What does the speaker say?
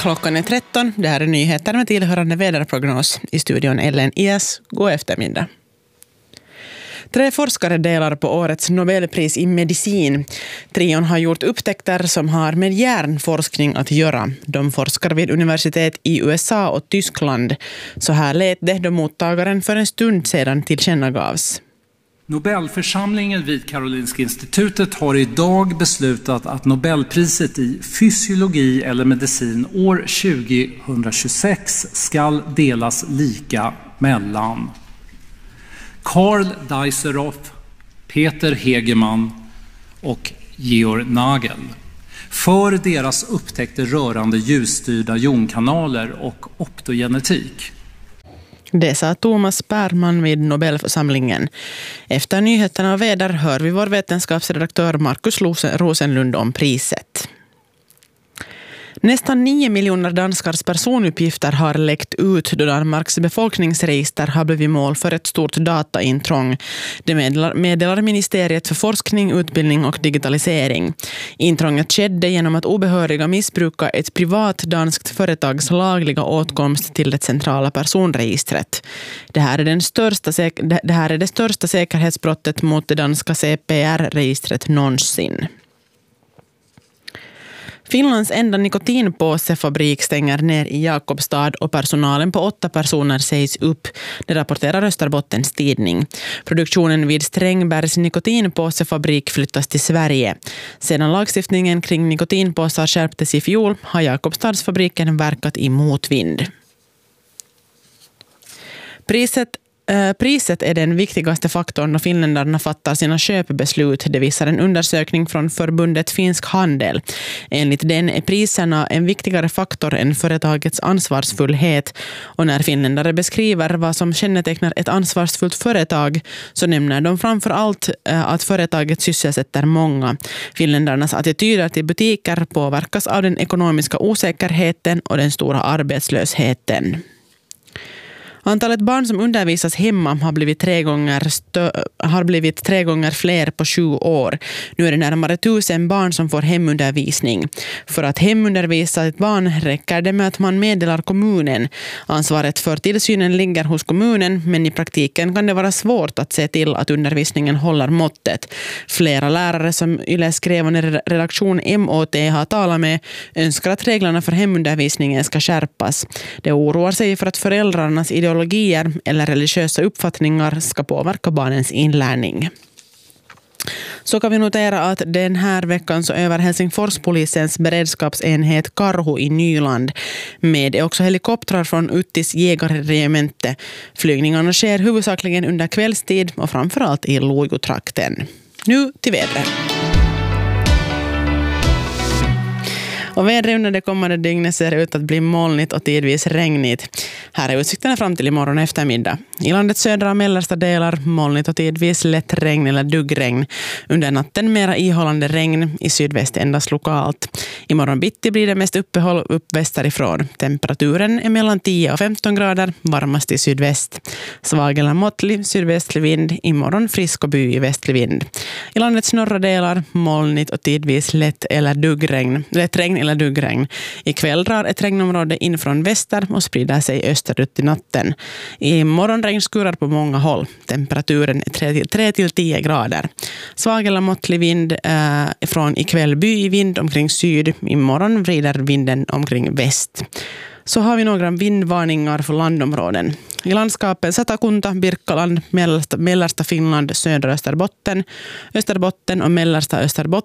Klockan är 13. Det här är nyheter med tillhörande väderprognos. I studion Ellen Ias. God eftermiddag. 3 forskare delar på årets Nobelpris i medicin. Trion har gjort upptäckter som har med hjärnforskning att göra. De forskar vid universitet i USA och Tyskland. Så här lät det då mottagaren för en stund sedan tillkännagavs. Nobelförsamlingen vid Karolinska institutet har idag beslutat att Nobelpriset i fysiologi eller medicin år 2026 ska delas lika mellan Karl Dijsselhoff, Peter Hegemann och Georg Nagel för deras upptäckter rörande ljusstyrda jonkanaler och optogenetik. Det sa Thomas Perman vid Nobelförsamlingen. Efter nyheterna av väder hör vi vår vetenskapsredaktör Markus Rosenlund om priset. Nästan 9 miljoner danskars personuppgifter har läckt ut då Danmarks befolkningsregister har blivit mål för ett stort dataintrång. Det meddelar Ministeriet för forskning, utbildning och digitalisering. Intrånget skedde genom att obehöriga missbruka ett privat danskt företags lagliga åtkomst till det centrala personregistret. Det här är det största säkerhetsbrottet mot det danska CPR-registret någonsin. Finlands enda nikotinpåsefabrik stänger ner i Jakobstad och personalen på 8 personer sägs upp. Det rapporterar Österbottens tidning. Produktionen vid Strängbergs nikotinpåsefabrik flyttas till Sverige. Sedan lagstiftningen kring nikotinpåsar skärptes i fjol har Jakobstadsfabriken verkat i motvind. Priset är den viktigaste faktorn när finländarna fattar sina köpbeslut. Det visar en undersökning från förbundet Finsk handel. Enligt den är priserna en viktigare faktor än företagets ansvarsfullhet. Och när finländare beskriver vad som kännetecknar ett ansvarsfullt företag så nämner de framför allt att företaget sysselsätter många. Finländarnas attityder till butiker påverkas av den ekonomiska osäkerheten och den stora arbetslösheten. Antalet barn som undervisas hemma har blivit 3 gånger fler på 7 år. Nu är det närmare 1000 barn som får hemundervisning. För att hemundervisa ett barn räcker det med att man meddelar kommunen. Ansvaret för tillsynen ligger hos kommunen, men i praktiken kan det vara svårt att se till att undervisningen håller måttet. Flera lärare som Yles krävande redaktion MOT har talat med önskar att reglerna för hemundervisningen ska skärpas. Det oroar sig för att föräldrarnas ideologier eller religiösa uppfattningar ska påverka barnens inlärning. Så kan vi notera att den här veckan så över Helsingforspolisens beredskapsenhet Karhu i Nyland med också helikoptrar från Uttis jägarregemente. Flygningarna sker huvudsakligen under kvällstid och framförallt i Lojotrakten. Nu till vädret. Och vädret under det kommande dygnet ser ut att bli molnigt och tidvis regnigt. Här är utsikterna fram till imorgon eftermiddag. I landets södra och mellersta delar molnigt och tidvis lätt regn eller duggregn. Under natten mera ihållande regn, i sydväst endast lokalt. Imorgon bitti blir det mest uppehåll upp västerifrån. Temperaturen är mellan 10 och 15 grader, varmast i sydväst. Svag eller måttlig sydvästlig vind, imorgon frisk och by i västlig vind. I landets norra delar molnigt och tidvis lätt regn eller duggregn. Ikväll drar ett regnområde in från väster och sprider sig österut i natten. I morgon regnskurar på många håll. Temperaturen är 3 till 10 grader. Svag eller måttlig vind från ikväll by i vind omkring syd. Imorgon vrider vinden omkring väst. Så har vi några vindvarningar för landområden. I landskapen Satakunta, Birkaland, mellersta Finland, södra Österbotten och mellersta Österbotten